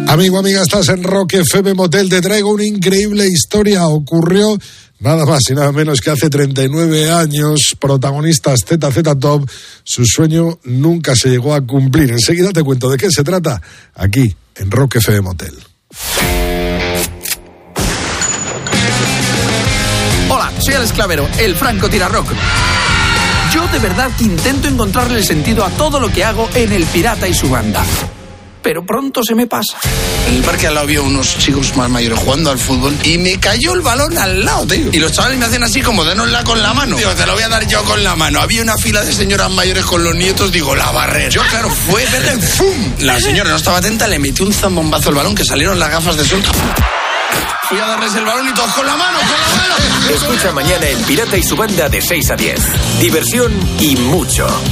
Amigo, amiga, estás en Rock FM Motel. Te traigo una increíble historia. Ocurrió nada más y nada menos que hace 39 años. Protagonistas ZZ Top. Su sueño nunca se llegó a cumplir. Enseguida te cuento de qué se trata aquí en Rock FM Motel. Hola, soy el esclavero, el Franco Tirarrock. Yo de verdad que intento encontrarle el sentido a todo lo que hago en El Pirata y su banda. Pero pronto se me pasa. En el parque al lado había unos chicos más mayores jugando al fútbol y me cayó el balón al lado, tío. Y los chavales me hacen así como denosla con la mano. Digo, te lo voy a dar yo con la mano. Había una fila de señoras mayores con los nietos, digo, la barrera. Yo, claro, fue verle, ¡fum! La señora no estaba atenta, le metió un zambombazo al balón que salieron las gafas de sol. Fui a darles el balón y todos con la mano, con la mano. Escucha mañana El Pirata y su banda de 6 a 10. Diversión y mucho